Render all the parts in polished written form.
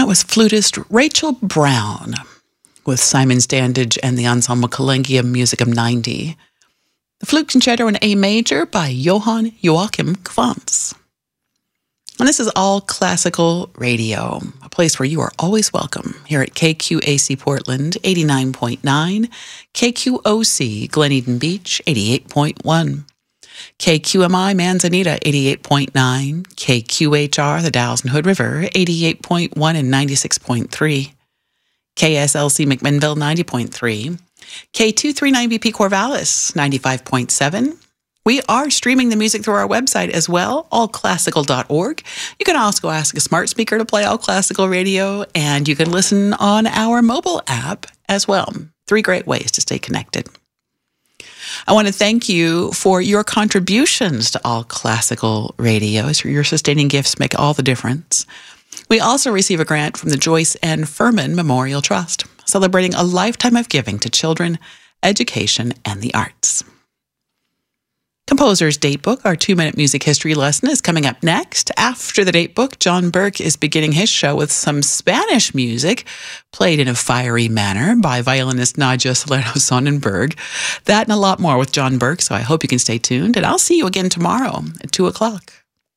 was flutist Rachel Brown with Simon Standage and the Ensemble Collegium Musicum 90. The Flute Concerto in A Major by Johann Joachim Quantz. And this is All Classical Radio, a place where you are always welcome here at KQAC Portland 89.9, KQOC Glen Eden Beach 88.1, KQMI Manzanita 88.9, KQHR the Dalles and Hood River 88.1 and 96.3, KSLC McMinnville 90.3, K239BP Corvallis 95.7. We are streaming the music through our website as well, allclassical.org. You can also ask a smart speaker to play All Classical Radio, and you can listen on our mobile app as well. 3 great ways to stay connected. I want to thank you for your contributions to All Classical Radio. Your sustaining gifts make all the difference. We also receive a grant from the Joyce N. Furman Memorial Trust, celebrating a lifetime of giving to children, education, and the arts. Composer's Datebook, our 2-minute music history lesson, is coming up next. After the Datebook, John Burke is beginning his show with some Spanish music played in a fiery manner by violinist Nadia Salerno Sonnenberg. That and a lot more with John Burke, so I hope you can stay tuned, and I'll see you again tomorrow at 2 o'clock.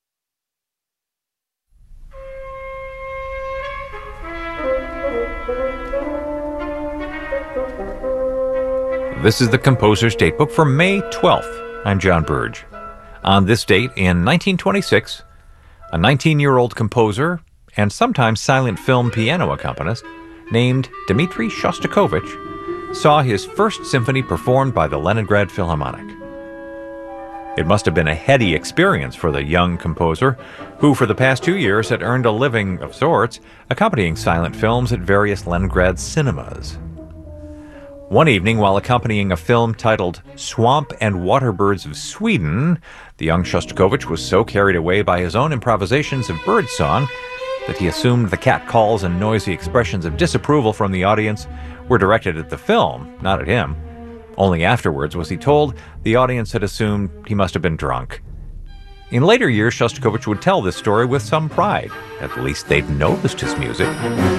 This is the Composer's Datebook for May 12th. I'm John Burge. On this date in 1926, a 19-year-old composer and sometimes silent film piano accompanist named Dmitri Shostakovich saw his first symphony performed by the Leningrad Philharmonic. It must have been a heady experience for the young composer, who for the past 2 years had earned a living of sorts accompanying silent films at various Leningrad cinemas. One evening, while accompanying a film titled Swamp and Waterbirds of Sweden, the young Shostakovich was so carried away by his own improvisations of birdsong that he assumed the catcalls and noisy expressions of disapproval from the audience were directed at the film, not at him. Only afterwards was he told the audience had assumed he must have been drunk. In later years, Shostakovich would tell this story with some pride. At least they'd noticed his music.